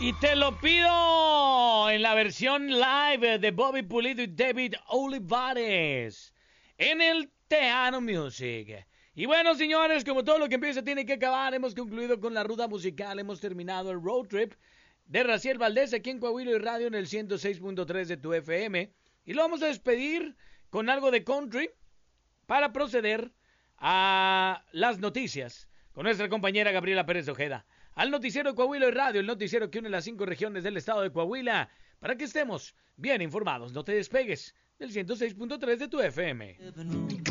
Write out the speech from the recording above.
Y te lo pido en la versión live de Bobby Pulido y David Olivares en el Tejano Music. Y bueno, señores, como todo lo que empieza tiene que acabar, hemos concluido con la ruta musical, hemos terminado el road trip de Raciel Valdés aquí en Coahuila y Radio en el 106.3 de tu FM. Y lo vamos a despedir con algo de country para proceder a las noticias con nuestra compañera Gabriela Pérez Ojeda. Al noticiero Coahuila y Radio, el noticiero que une las 5 regiones del estado de Coahuila, para que estemos bien informados. No te despegues del 106.3 de tu FM.